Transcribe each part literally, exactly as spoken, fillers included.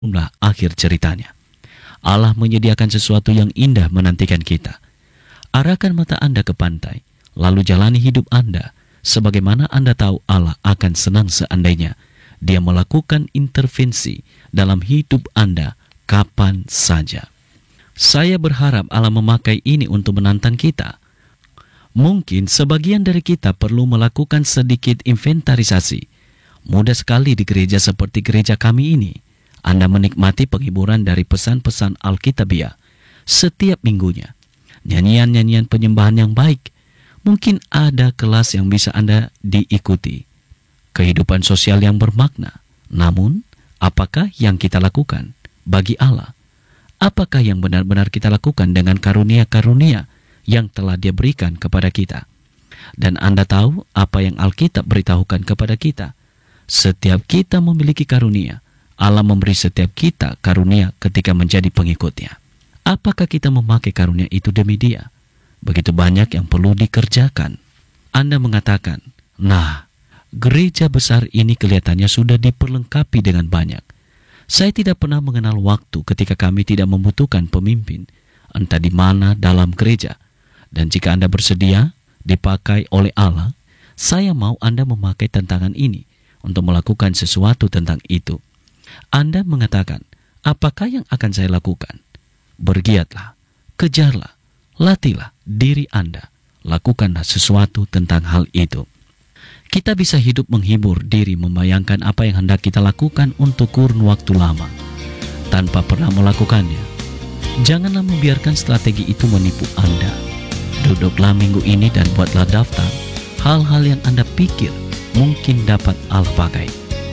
Inilah akhir ceritanya. Allah menyediakan sesuatu yang indah menantikan kita. Arahkan mata Anda ke pantai, lalu jalani hidup Anda, sebagaimana Anda tahu Allah akan senang seandainya Dia melakukan intervensi dalam hidup Anda kapan saja. Saya berharap Allah memakai ini untuk menantang kita. Mungkin sebagian dari kita perlu melakukan sedikit inventarisasi. Mudah sekali di gereja seperti gereja kami ini, Anda menikmati penghiburan dari pesan-pesan Alkitabiah setiap minggunya. Nyanyian-nyanyian penyembahan yang baik. Mungkin ada kelas yang bisa Anda diikuti. Kehidupan sosial yang bermakna. Namun, apakah yang kita lakukan bagi Allah? Apakah yang benar-benar kita lakukan dengan karunia-karunia yang telah Dia berikan kepada kita? Dan Anda tahu apa yang Alkitab beritahukan kepada kita? Setiap kita memiliki karunia. Allah memberi setiap kita karunia ketika menjadi pengikutnya. Apakah kita memakai karunia itu demi Dia? Begitu banyak yang perlu dikerjakan. Anda mengatakan, nah, gereja besar ini kelihatannya sudah diperlengkapi dengan banyak. Saya tidak pernah mengenal waktu ketika kami tidak membutuhkan pemimpin, entah di mana dalam gereja. Dan jika Anda bersedia dipakai oleh Allah, saya mau Anda memakai tantangan ini untuk melakukan sesuatu tentang itu. Anda mengatakan, apakah yang akan saya lakukan? Bergiatlah, kejarlah, latihlah diri Anda. Lakukanlah sesuatu tentang hal itu. Kita bisa hidup menghibur diri membayangkan apa yang hendak kita lakukan untuk kurun waktu lama, tanpa pernah melakukannya. Janganlah membiarkan strategi itu menipu Anda. Duduklah minggu ini dan buatlah daftar hal-hal yang Anda pikir mungkin dapat Allah pakai.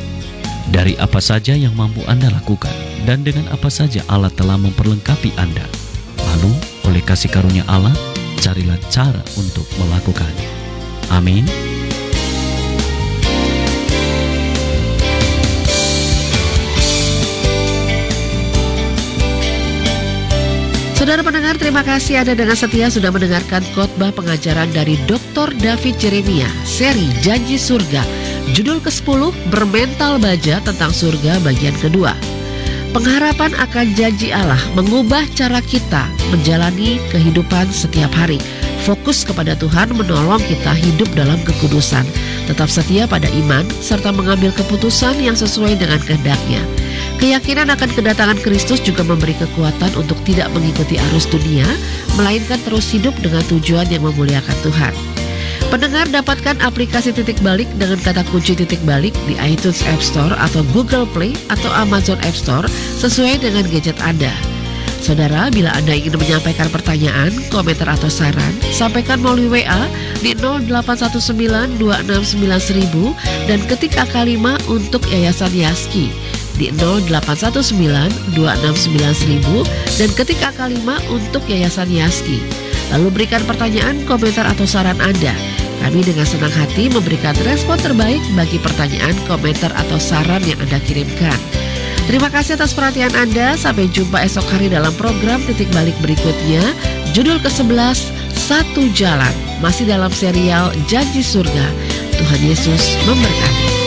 Dari apa saja yang mampu Anda lakukan, dan dengan apa saja Allah telah memperlengkapi Anda. Lalu, oleh kasih karunia Allah, carilah cara untuk melakukannya. Amin. Saudara pendengar, terima kasih Anda dengan setia sudah mendengarkan khotbah pengajaran dari doktor David Jeremia, seri Janji Surga, judul kesepuluh, Bermental Baja tentang Surga bagian kedua. Pengharapan akan janji Allah mengubah cara kita menjalani kehidupan setiap hari. Fokus kepada Tuhan menolong kita hidup dalam kekudusan, tetap setia pada iman, serta mengambil keputusan yang sesuai dengan kehendak-Nya. Keyakinan akan kedatangan Kristus juga memberi kekuatan untuk tidak mengikuti arus dunia, melainkan terus hidup dengan tujuan yang memuliakan Tuhan. Pendengar dapatkan aplikasi Titik Balik dengan kata kunci Titik Balik di iTunes App Store atau Google Play atau Amazon App Store sesuai dengan gadget Anda. Saudara, bila Anda ingin menyampaikan pertanyaan, komentar atau saran, sampaikan melalui W A di nol delapan satu sembilan dua enam sembilan seribu dan ketik angka lima untuk Yayasan Yaski di nol delapan satu sembilan dua enam sembilan seribu dan ketik angka lima untuk Yayasan Yaski. Lalu berikan pertanyaan, komentar atau saran Anda. Kami dengan senang hati memberikan respon terbaik bagi pertanyaan, komentar atau saran yang Anda kirimkan. Terima kasih atas perhatian Anda. Sampai jumpa esok hari dalam program Titik Balik berikutnya. Judul kesebelas, Satu Jalan. Masih dalam serial Janji Surga. Tuhan Yesus memberkati.